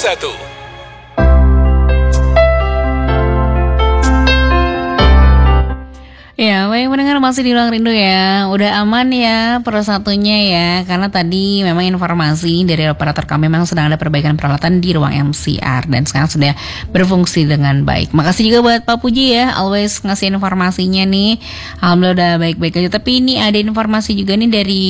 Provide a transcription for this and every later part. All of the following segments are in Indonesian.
1. Ya, baik pendengar masih di Ruang Rindu ya. Udah aman ya persatunya ya. Karena tadi memang informasi dari operator kami memang sedang ada perbaikan peralatan di ruang MCR. Dan sekarang sudah berfungsi dengan baik. Makasih juga buat Pak Puji ya, always ngasih informasinya nih. Alhamdulillah udah baik-baik aja. Tapi ini ada informasi juga nih dari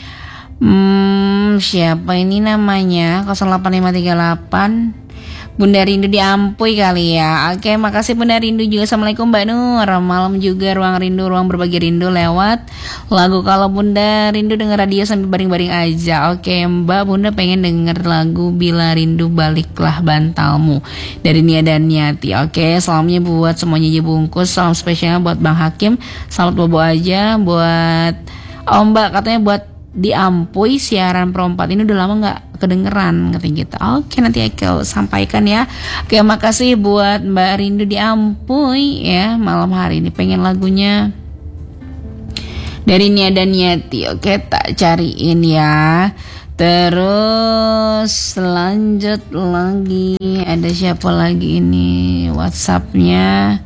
siapa ini namanya 08538 Bunda Rindu di Ampuy kali ya. Oke, makasih Bunda Rindu juga. Assalamualaikum Mbak Nur. Malam juga Ruang Rindu, Ruang Berbagi Rindu lewat lagu Kalau Bunda Rindu denger radio sambil baring-baring aja. Oke Mbak, Bunda pengen denger lagu Bila Rindu Baliklah Bantalmu dari Nia dan Niati. Oke, salamnya buat semuanya aja bungkus. Salam spesial buat Bang Hakim. Salam bobo aja buat Mbak, katanya buat di Ampuy siaran Pro 4 ini udah lama gak kedengeran katanya gitu. Oke, nanti aku sampaikan ya. Oke, makasih buat Mbak Rindu di Ampuy ya. Malam hari ini pengen lagunya dari Nia dan Niati. Oke, tak cariin ya. Terus lanjut lagi. Ada siapa lagi ini WhatsAppnya?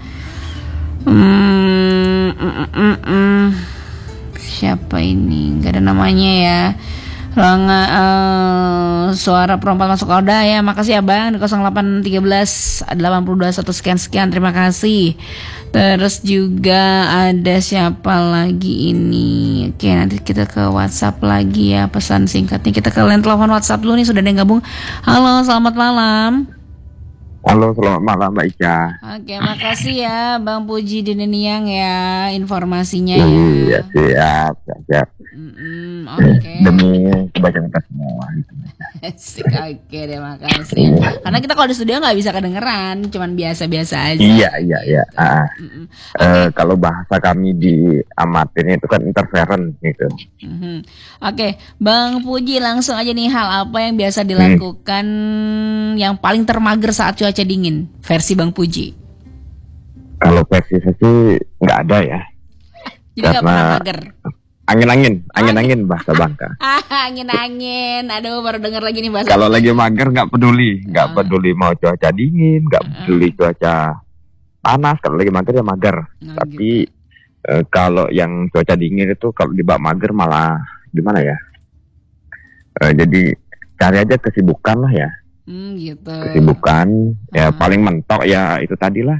Siapa ini? Gak ada namanya ya. Ruang suara perempat masuk Oda ya. Makasih ya Bang. 0813 821 sekian. Terima kasih. Terus juga ada siapa lagi ini? Oke, nanti kita ke WhatsApp lagi ya. Pesan singkatnya kita ke line telepon WhatsApp dulu nih. Sudah ada yang gabung. Halo, selamat malam. Halo, selamat malam Mbak Ica. Oke, makasih ya Bang Puji Dineniang ya informasinya ya. Iya, siap. Oke. Demi kebaikan kita semua gitu. Oke deh, makasih. Karena kita kalau di studio nggak bisa kedengeran, cuman biasa-biasa aja. Iya. Okay. Kalau bahasa kami di amatin itu kan interference gitu. Oke, Bang Puji langsung aja nih, hal apa yang biasa dilakukan yang paling termager saat cuaca dingin versi Bang Puji? Kalau versi saya sih nggak ada ya. Jadi nggak pernah mager. Angin-angin bahasa Bangka. Angin-angin. Aduh, baru dengar lagi nih bahasa. Kalau lagi mager nggak peduli mau cuaca dingin, nggak peduli cuaca panas. Kalau lagi mager ya mager. Tapi gitu. Kalau yang cuaca dingin itu kalau di bak mager malah gimana ya? Jadi cari aja kesibukan lah ya. Gitu. Kesibukan ya paling mentok ya itu tadilah.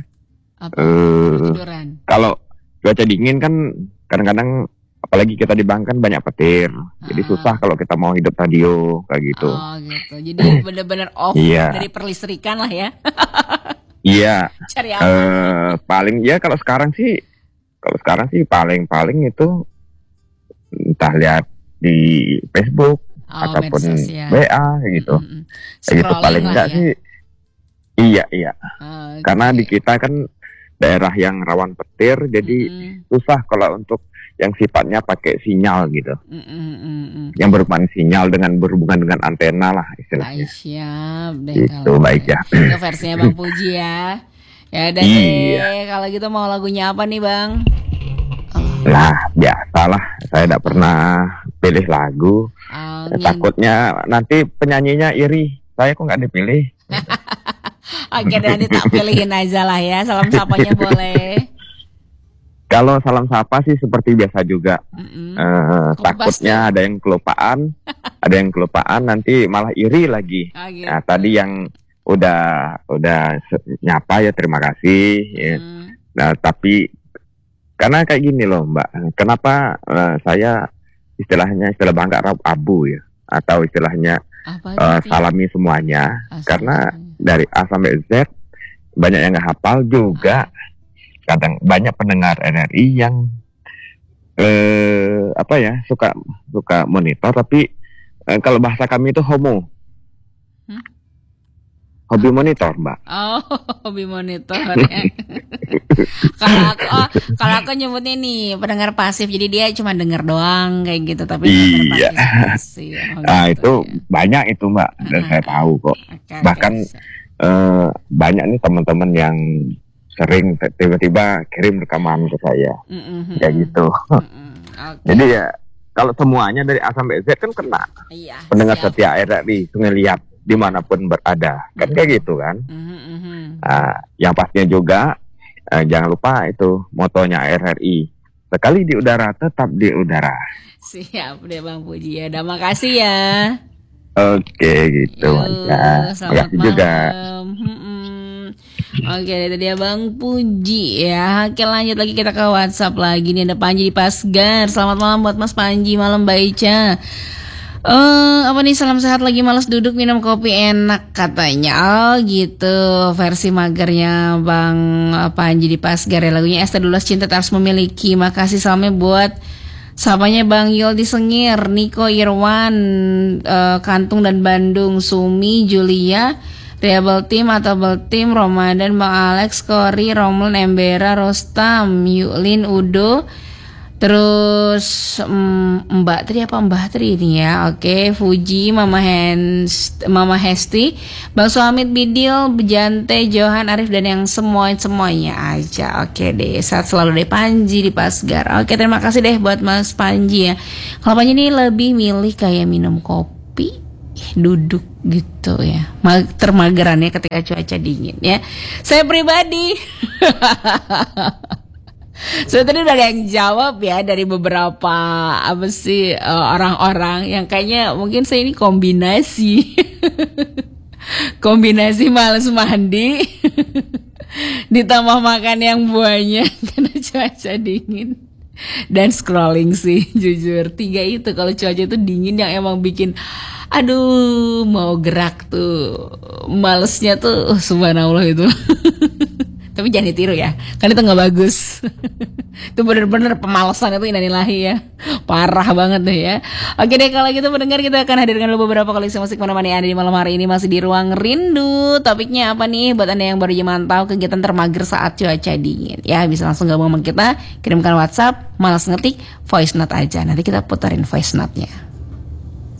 Kalau cuaca dingin kan kadang-kadang apalagi kita di Bangka kan banyak petir. Jadi susah kalau kita mau hidup radio kayak gitu. Oh gitu. Jadi benar-benar off dari perlistrikan lah ya. Iya. Cari apa? Paling ya kalau sekarang sih paling itu entah lihat di Facebook ataupun WA gitu. Gitu paling enggak ya? Sih. Iya. Karena di kita kan daerah yang rawan petir, jadi susah kalau untuk yang sifatnya pakai sinyal gitu. Yang berhubungan sinyal berhubungan dengan antena lah istilahnya. Siap deh. Itu baik ya. Itu versinya Bang Puji ya. Ya udah deh. Kalau gitu mau lagunya apa nih Bang? Lah biasalah, saya tidak pernah pilih lagu. Takutnya nanti penyanyinya iri. Saya kok nggak dipilih. Oke, nanti tak pilihin aja lah ya. Salam sapanya boleh. Kalau salam sapa sih seperti biasa juga. Takutnya ada yang kelupaan nanti malah iri lagi. Gitu. Nah, tadi yang udah nyapa ya terima kasih. Ya. Nah tapi karena kayak gini loh Mbak, kenapa saya istilah Bangka raup abu ya, atau istilahnya salami semuanya. Karena dari A sampai Z banyak yang nggak hafal juga. Kadang banyak pendengar NRI yang suka monitor, tapi kalau bahasa kami itu hobi monitor Mbak. Oh, hobi monitor ya. Kalau aku nyebutnya nih pendengar pasif, jadi dia cuma denger doang kayak gitu, tapi iya. Pasif. Nah gitu, itu ya. Banyak itu Mbak, dan saya tahu kok. Bahkan banyak nih teman-teman yang sering tiba-tiba kirim rekaman ke saya, kayak gitu. Jadi ya kalau semuanya dari A sampai Z kan kena. Pendengar setia RRI Sungai Liat. dimanapun berada. Kan kayak gitu kan. Yang pastinya juga jangan lupa itu motonya RRI. Sekali di udara tetap di udara. Siap deh Bang Puji ya. Udah makasih ya. Oke gitu aja. Makasih juga. Oke, itu dia Bang Puji ya. Oke, lanjut lagi kita ke WhatsApp lagi nih, ada Panji di Pasgar. Selamat malam buat Mas Panji, malam Baica. Apa nih, salam sehat lagi malas duduk minum kopi enak katanya. Oh gitu, versi magernya Bang Panji di Pasgar ya. Lagunya ST12 Cinta Harus Memiliki. Makasih salamnya buat sapanya Bang Yul di Sengir, Niko Irwan, Kantung dan Bandung, Sumi, Julia, Rebel Team atau Bel Team, Ramadan, Bang Alex, Kori, Romlin, Embera, Rostam, Yulin, Udo, terus Mbak Tri ini ya. Oke, Fuji, Mama Hesti, Bang Suamit, Bidil, Bejante, Johan, Arif dan yang semuanya aja. Oke deh, saat selalu deh Panji di Pasgar. Oke, terima kasih deh buat Mas Panji ya. Kalau Panji ini lebih milih kayak minum kopi, duduk gitu ya, termageran ya ketika cuaca dingin ya. Saya pribadi so tadi udah ada yang jawab ya dari beberapa orang-orang yang kayaknya mungkin saya ini kombinasi males mandi ditambah makan yang banyak karena cuaca dingin dan scrolling sih, jujur. 3 itu kalau cuaca itu dingin yang emang bikin aduh mau gerak tuh malesnya tuh subhanallah itu. Tapi jangan ditiru ya, kan itu nggak bagus. Itu bener-bener pemalasan itu innalillahi ya, parah banget deh ya. Oke deh, kalau gitu mendengar, kita akan hadirkan dulu beberapa koleksi musik menemani Anda di malam hari ini. Masih di Ruang Rindu. Topiknya apa nih buat Anda yang baru aja mantau kegiatan termager saat cuaca dingin ya? Bisa langsung gabung sama kita, kirimkan WhatsApp, malas ngetik, voice note aja. Nanti kita puterin voice note-nya.